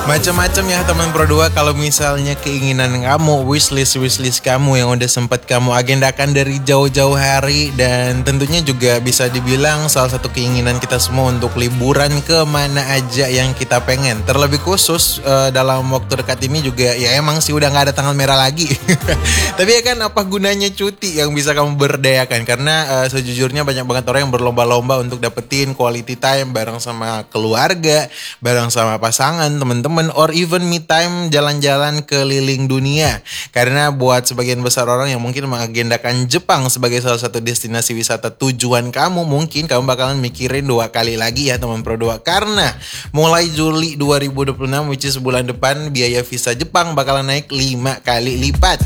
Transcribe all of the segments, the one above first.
Macam-macam ya teman Pro 2, kalau misalnya keinginan kamu, wishlist kamu yang udah sempat kamu agendakan dari jauh-jauh hari, dan tentunya juga bisa dibilang salah satu keinginan kita semua untuk liburan ke mana aja yang kita pengen. Terlebih khusus dalam waktu dekat ini juga ya emang sih udah nggak ada tanggal merah lagi. Tapi ya kan, apa gunanya cuti yang bisa kamu berdayakan? Karena sejujurnya banyak banget orang yang berlomba-lomba untuk dapetin quality time bareng sama keluarga, bareng sama pasangan, teman-teman, or even me time jalan-jalan keliling dunia. Karena buat sebagian besar orang yang mungkin mengagendakan Jepang sebagai salah satu destinasi wisata tujuan kamu, mungkin kamu bakalan mikirin 2 kali lagi ya teman Pro 2. Karena mulai Juli 2026, which is bulan depan, biaya visa Jepang bakalan naik 5 kali lipat.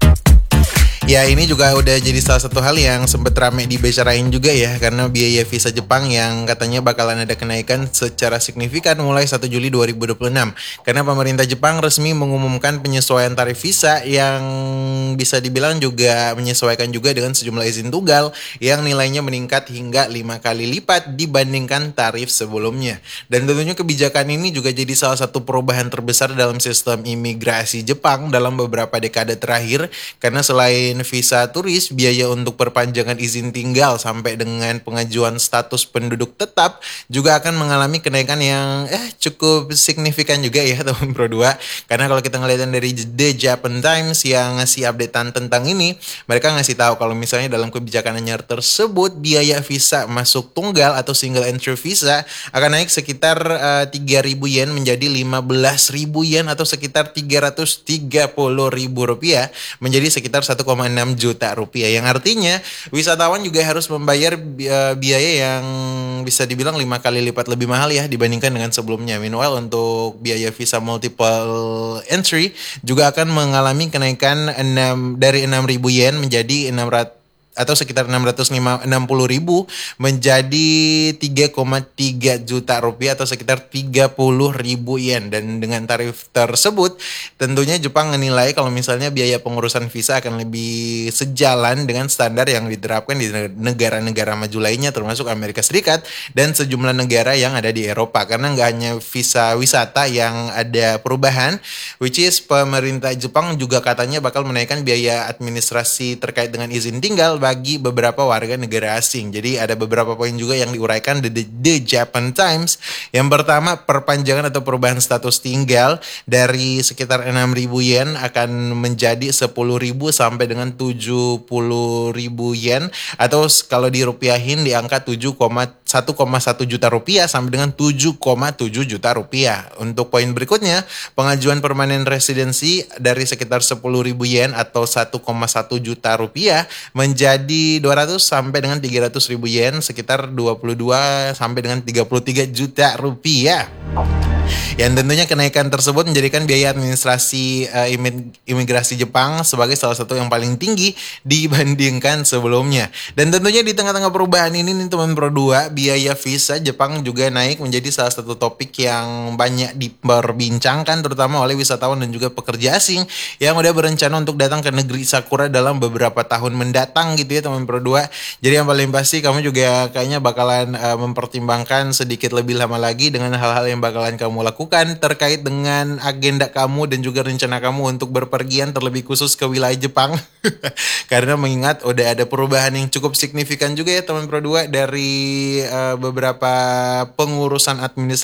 Ya, ini juga udah jadi salah satu hal yang sempet rame dibicarain juga ya, karena biaya visa Jepang yang katanya bakalan ada kenaikan secara signifikan mulai 1 Juli 2026. Karena pemerintah Jepang resmi mengumumkan penyesuaian tarif visa yang bisa dibilang juga menyesuaikan juga dengan sejumlah izin tunggal yang nilainya meningkat hingga 5 kali lipat dibandingkan tarif sebelumnya. Dan tentunya kebijakan ini juga jadi salah satu perubahan terbesar dalam sistem imigrasi Jepang dalam beberapa dekade terakhir, karena selain visa turis, biaya untuk perpanjangan izin tinggal sampai dengan pengajuan status penduduk tetap juga akan mengalami kenaikan yang cukup signifikan juga ya teman Pro 2. Karena kalau kita ngeliatin dari The Japan Times yang ngasih updatean tentang ini, mereka ngasih tahu kalau misalnya dalam kebijakan anyar tersebut, biaya visa masuk tunggal atau single entry visa akan naik sekitar 3.000 yen menjadi 15.000 yen atau sekitar 330.000 rupiah menjadi sekitar 1,6 juta rupiah, yang artinya wisatawan juga harus membayar biaya yang bisa dibilang 5 kali lipat lebih mahal ya dibandingkan dengan sebelumnya. Meanwhile, untuk biaya visa multiple entry juga akan mengalami kenaikan dari 6.000 yen menjadi 600 atau sekitar 660.000 menjadi 3,3 juta rupiah atau sekitar 30.000 yen. Dan dengan tarif tersebut tentunya Jepang menilai kalau misalnya biaya pengurusan visa akan lebih sejalan dengan standar yang diterapkan di negara-negara maju lainnya, termasuk Amerika Serikat dan sejumlah negara yang ada di Eropa. Karena nggak hanya visa wisata yang ada perubahan, which is pemerintah Jepang juga katanya bakal menaikkan biaya administrasi terkait dengan izin tinggal bagi beberapa warga negara asing. Jadi ada beberapa poin juga yang diuraikan di The Japan Times. Yang pertama, perpanjangan atau perubahan status tinggal dari sekitar 6.000 yen akan menjadi 10.000 sampai dengan 70.000 yen, atau kalau dirupiahin di angka 1,1 juta rupiah sampai dengan 7,7 juta rupiah. Untuk poin berikutnya, pengajuan permanen residensi dari sekitar 10.000 yen atau 1,1 juta rupiah menjadi 200 sampai dengan 300.000 yen, sekitar 22 sampai dengan 33 juta rupiah. Yang tentunya kenaikan tersebut menjadikan biaya administrasi imigrasi Jepang sebagai salah satu yang paling tinggi dibandingkan sebelumnya. Dan tentunya di tengah-tengah perubahan ini nih teman Pro 2, biaya visa Jepang juga naik menjadi salah satu topik yang banyak diperbincangkan terutama oleh wisatawan dan juga pekerja asing yang udah berencana untuk datang ke negeri Sakura dalam beberapa tahun mendatang gitu ya teman Pro 2. Jadi yang paling pasti kamu juga kayaknya bakalan mempertimbangkan sedikit lebih lama lagi dengan hal-hal yang bakalan kamu lakukan terkait dengan agenda kamu dan juga rencana kamu untuk berpergian, terlebih khusus ke wilayah Jepang. Karena mengingat udah ada perubahan yang cukup signifikan juga ya teman Pro 2 dari beberapa pengurusan administrasi